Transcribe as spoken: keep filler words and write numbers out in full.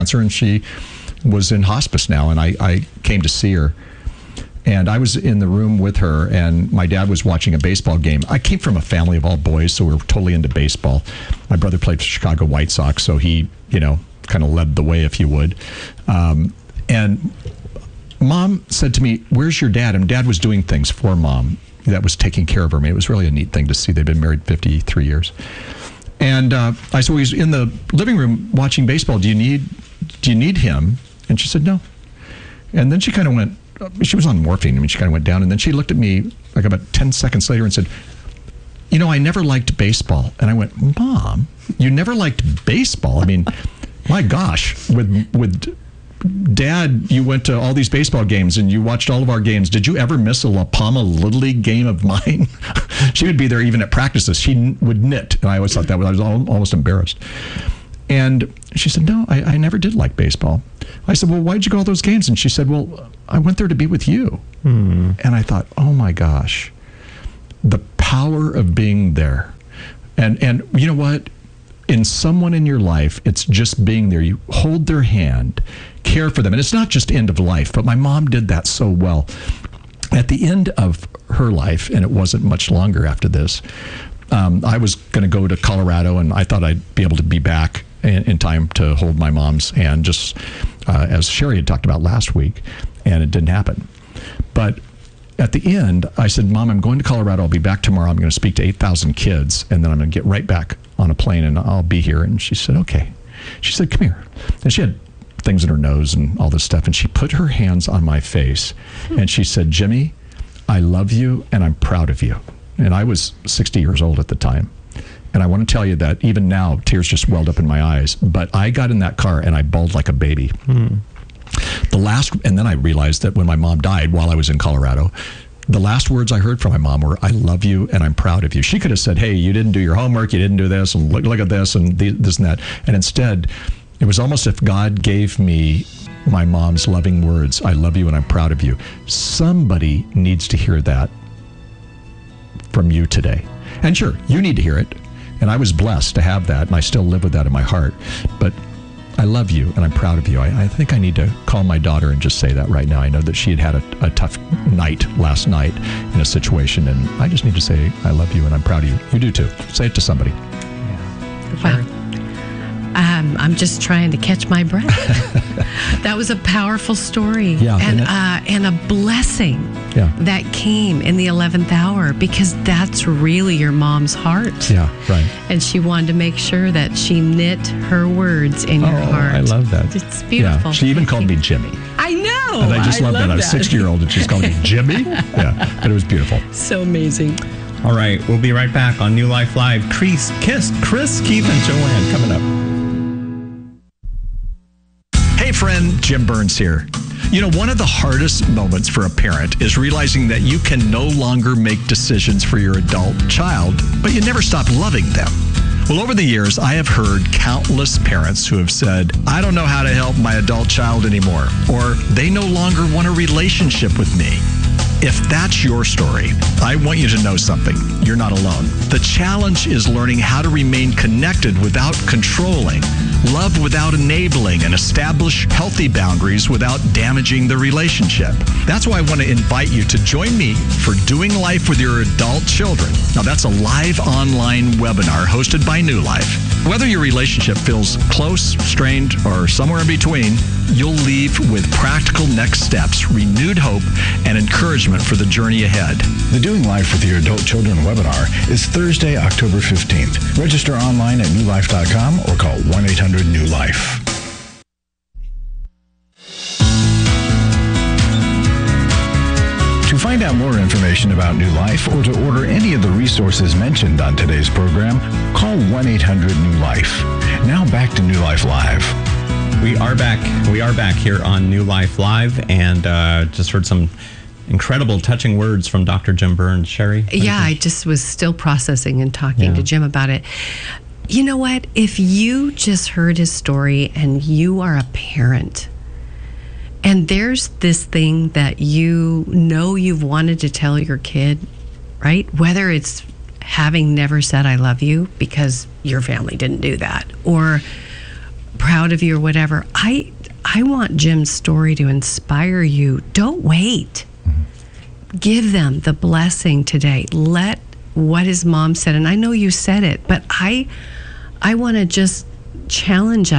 cancer, and she was in hospice now, and I, I came to see her. And I was in the room with her, and my dad was watching a baseball game. I came from a family of all boys, so we were totally into baseball. My brother played for Chicago White Sox, so he, you know, kind of led the way, if you would. Um, and Mom said to me, "Where's your dad?" And Dad was doing things for Mom that was taking care of her. I mean, it was really a neat thing to see. They've been married fifty-three years. And uh, I said, well, he's in the living room watching baseball. Do you need, do you need him? And she said, no. And then she kind of went, she was on morphine. I mean, she kind of went down, and then she looked at me like about ten seconds later and said, you know, I never liked baseball. And I went, Mom, you never liked baseball? I mean, my gosh, with with Dad, you went to all these baseball games and you watched all of our games. Did you ever miss a La Palma Little League game of mine? She would be there even at practices. She would knit. And I always thought that was, I was almost embarrassed. And she said, no, I, I never did like baseball. I said, well, why'd you go to all those games? And she said, well, I went there to be with you. Hmm. And I thought, oh my gosh, the power of being there. And, and you know what? In someone in your life, it's just being there. You hold their hand, care for them. And it's not just end of life, but my mom did that so well. At the end of her life, and it wasn't much longer after this, um, I was going to go to Colorado, and I thought I'd be able to be back in, in time to hold my mom's hand, just uh, as Sherry had talked about last week, and it didn't happen. But at the end, I said, Mom, I'm going to Colorado. I'll be back tomorrow. I'm going to speak to eight thousand kids, and then I'm going to get right back on a plane, and I'll be here. And she said, okay. She said, come here. And she had things in her nose and all this stuff, and she put her hands on my face, and she said, Jimmy, I love you, and I'm proud of you. And I was sixty years old at the time. And I want to tell you that even now, tears just welled up in my eyes. But I got in that car, and I bawled like a baby. Hmm. The last, and then I realized that when my mom died while I was in Colorado, the last words I heard from my mom were, I love you and I'm proud of you. She could have said, hey, you didn't do your homework, you didn't do this, and look, look at this, and this and that. And instead, it was almost if God gave me my mom's loving words, I love you and I'm proud of you. Somebody needs to hear that from you today. And sure, you need to hear it. And I was blessed to have that, and I still live with that in my heart. But I love you, and I'm proud of you. I, I think I need to call my daughter and just say that right now. I know that she had had a, a tough night last night in a situation, and I just need to say, I love you, and I'm proud of you. You do too. Say it to somebody. Yeah. Wow. Um, I'm just trying to catch my breath. That was a powerful story. Yeah, and uh, and a blessing yeah. that came in the eleventh hour, because that's really your mom's heart. Yeah, right. And she wanted to make sure that she knit her words in oh, your heart. I love that. It's beautiful. Yeah. She even called me Jimmy. I know. And I just I love, love that. that. I was sixty-year-old, and she's calling me Jimmy. Yeah, but it was beautiful. So amazing. All right, we'll be right back on New Life Live. Chris, Kiss, Chris, Keith, and Joanne coming up. Hey friend, Jim Burns here. You know, one of the hardest moments for a parent is realizing that you can no longer make decisions for your adult child, but you never stop loving them. Well, over the years, I have heard countless parents who have said, I don't know how to help my adult child anymore, or they no longer want a relationship with me. If that's your story, I want you to know something. You're not alone. The challenge is learning how to remain connected without controlling, love without enabling, and establish healthy boundaries without damaging the relationship. That's why I want to invite you to join me for Doing Life with Your Adult Children. Now, that's a live online webinar hosted by New Life. Whether your relationship feels close, strained, or somewhere in between, you'll leave with practical next steps, renewed hope, and encouragement for the journey ahead. The Doing Life with Your Adult Children webinar is Thursday, October fifteenth. Register online at new life dot com or call one eight hundred new life. To find out more information about New Life or to order any of the resources mentioned on today's program, call one eight hundred new life. Now back to New Life Live. We are back. We are back here on New Life Live, and uh, just heard some incredible, touching words from Doctor Jim Burns. Sherry? Yeah, I just was still processing and talking Yeah. to Jim about it. You know what? If you just heard his story and you are a parent, and there's this thing that you know you've wanted to tell your kid, right? Whether it's having never said I love you because your family didn't do that, or proud of you or whatever. I I want Jim's story to inspire you. Don't wait. Mm-hmm. Give them the blessing today. Let what his mom said, and I know you said it, but I I want to just challenge us